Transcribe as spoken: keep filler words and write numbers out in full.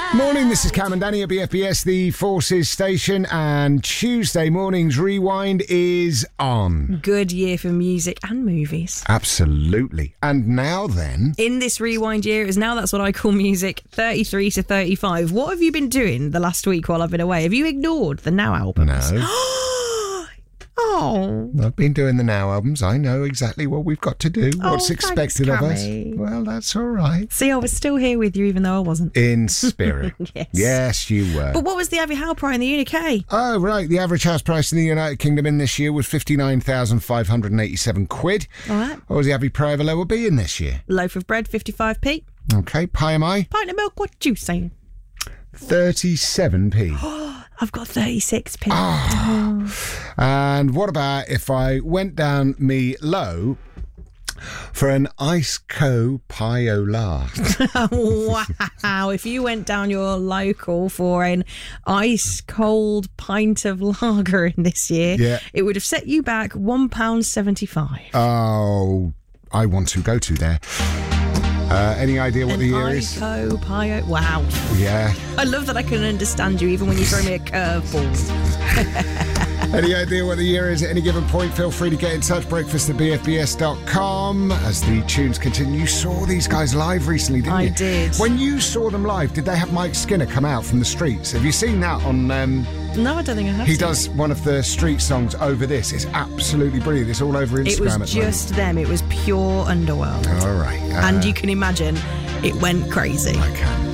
Morning, this is Cam and Danny at B F B S, the Forces station, and Tuesday morning's Rewind is on. Good year for music and movies. Absolutely. And now then... In this Rewind year, is now that's what I call music, thirty-three to thirty-five. What have you been doing the last week while I've been away? Have you ignored the Now albums? No. Oh. I've been doing the Now albums. I know exactly what we've got to do, Oh, what's thanks, expected of us. Cammy. Well, that's all right. See, I was still here with you even though I wasn't. In spirit. Yes. Yes, you were. But what was the average house price in the U K? Oh, right. The average house price in the United Kingdom in this year was fifty-nine thousand five hundred eighty-seven quid. All right. What was the average pie of a lower B in this year? Loaf of bread, fifty-five p. Okay, pie am I? Pint of milk, what you saying? thirty-seven p. I've got thirty-six p. Oh. And what about if I went down me low for an ice co piola? Wow. If you went down your local for an ice cold pint of lager in this year, Yeah. it would have set you back one pound seventy-five. Oh, I want to go to there. Uh, any idea what An the year is? Ico Pio. Wow. Yeah. I love that I can understand you even when you throw me a curveball. Any idea what the year is at any given point? Feel free to get in touch. Breakfast at b f b s dot com. As the tunes continue, you saw these guys live recently, didn't I you? did. When you saw them live, did they have Mike Skinner come out from the streets? Have you seen that on... Um, No, I don't think I have he seen does one of the street songs over this. It's absolutely brilliant. It's all over Instagram it. It was at the just them. It was pure underworld. moment. All right. Uh, and you can imagine it went crazy. I can.